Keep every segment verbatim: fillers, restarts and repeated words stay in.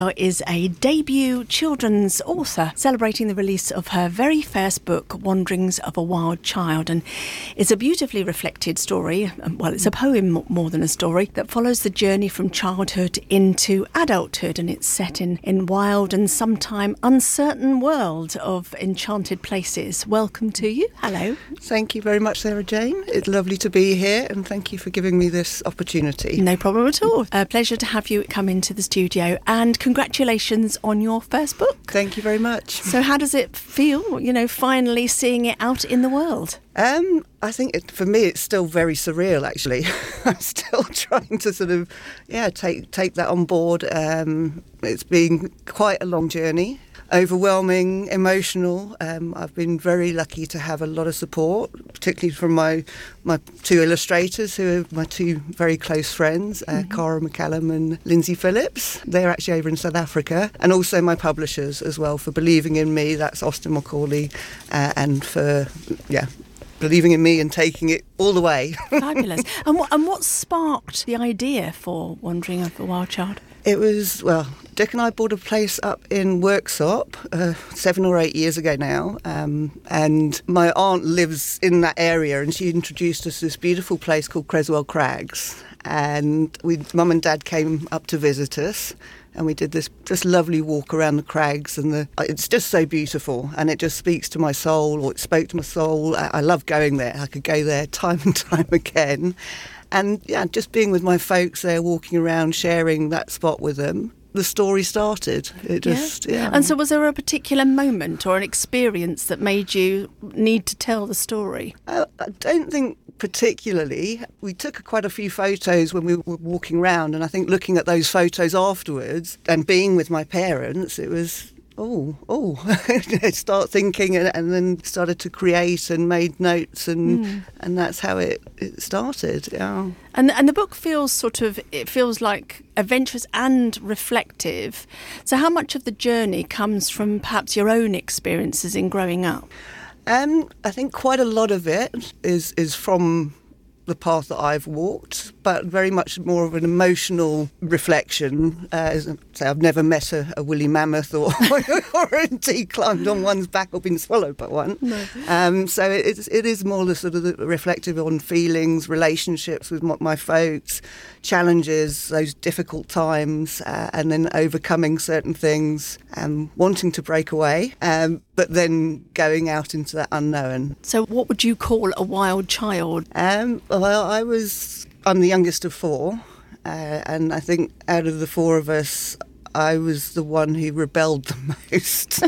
Is a debut children's author celebrating the release of her very first book, Wanderings of a Wild Child. And it's a beautifully reflected story, well, it's a poem more than a story, that follows the journey from childhood into adulthood. And it's set in, in wild and sometime uncertain world of enchanted places. Welcome to you. Hello. Thank you very much, Sarah Jane. It's lovely to be here, and thank you for giving me this opportunity. No problem at all. A pleasure to have you come into the studio, and congratulations on your first book. Thank you very much. So how does it feel, you know, finally seeing it out in the world? Um, I think it, for me it's still very surreal, actually. I'm still trying to sort of, yeah, take take that on board. Um, it's been quite a long journey. Overwhelming, emotional. Um, I've been very lucky to have a lot of support, particularly from my my two illustrators, who are my two very close friends, uh, mm-hmm. Cara McCallum and Lindsay Phillips. They're actually over in South Africa. And also my publishers as well, for believing in me. That's Austin Macaulay, uh, and for, yeah, believing in me and taking it all the way. Fabulous. And what, and what sparked the idea for Wandering of a Wild Child? It was, well, Dick and I bought a place up in Worksop uh, seven or eight years ago now, um, and my aunt lives in that area, and she introduced us to this beautiful place called Creswell Crags, and we, Mum and Dad came up to visit us, and we did this just lovely walk around the crags, and the, it's just so beautiful, and it just speaks to my soul, or it spoke to my soul. I, I love going there. I could go there time and time again. And yeah, just being with my folks there, walking around, sharing that spot with them, the story started. It just, yeah. yeah. And so was there a particular moment or an experience that made you need to tell the story? Uh, I don't think particularly. We took quite a few photos when we were walking around, and I think looking at those photos afterwards and being with my parents, it was... oh, oh, start thinking, and, and then started to create and made notes, and mm. and that's how it, it started. Yeah. And and the book feels sort of, it feels like adventurous and reflective. So how much of the journey comes from perhaps your own experiences in growing up? Um, I think quite a lot of it is is from the path that I've walked, but very much more of an emotional reflection. Uh, say I've never met a, a woolly mammoth or, or indeed climbed on one's back or been swallowed by one. No. Um, so it, it's, it is more the sort of the reflective on feelings, relationships with my, my folks, challenges, those difficult times, uh, and then overcoming certain things, um, wanting to break away, um, but then going out into that unknown. So what would you call a wild child? Um, well, I was, I'm the youngest of four, uh, and I think out of the four of us, I was the one who rebelled the most.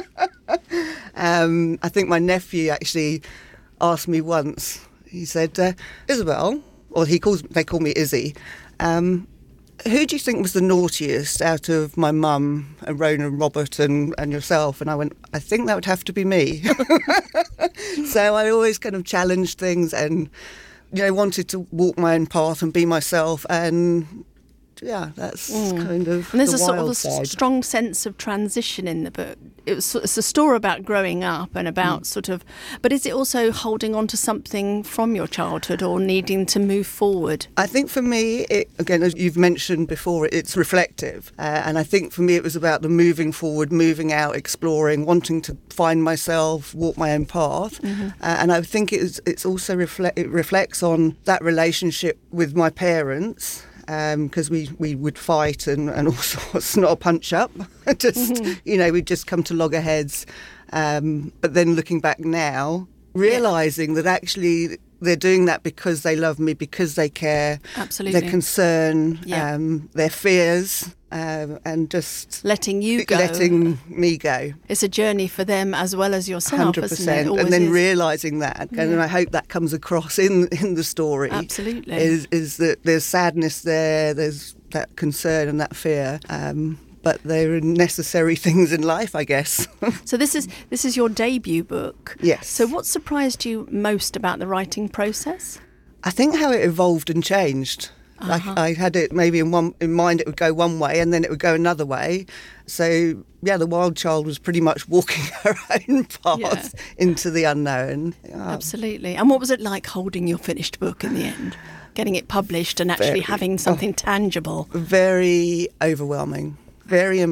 um, I think my nephew actually asked me once, he said, uh, Isabel, or he calls, they call me Izzy, um, who do you think was the naughtiest out of my mum and Rona and Robert and, and yourself? And I went, I think that would have to be me. So I always kind of challenged things and, you know, wanted to walk my own path and be myself, and yeah, that's mm. kind of and there's the a sort of a side. strong sense of transition in the book. It was, it's a story about growing up and about mm. sort of, but is it also holding on to something from your childhood or needing to move forward? I think for me, it, again, as you've mentioned before, it's reflective, uh, and I think for me it was about the moving forward, moving out, exploring, wanting to find myself, walk my own path, mm-hmm. uh, and I think it's it's also reflect it reflects on that relationship with my parents. Because um, we, we would fight and, and all sorts, not a punch up. just, mm-hmm. you know, we'd just come to loggerheads. Um, but then looking back now, realising yeah. that actually they're doing that because they love me, because they care. Absolutely. Their concern, yeah. um, their fears, um, and just... letting you go. Letting me go. It's a journey for them as well as yourself, one hundred percent. Isn't it? And then is. realising that, yeah. and I hope that comes across in, in the story. Absolutely. Is, is that there's sadness there, there's that concern and that fear. Um, but they're necessary things in life, I guess. So this is this is your debut book. Yes. So what surprised you most about the writing process? I think how it evolved and changed. Uh-huh. Like I had it maybe in one in mind it would go one way and then it would go another way. So yeah, the wild child was pretty much walking her own path yeah. into the unknown. Yeah. Absolutely. And what was it like holding your finished book in the end? Getting it published and actually very, having something oh, tangible? Very overwhelming. very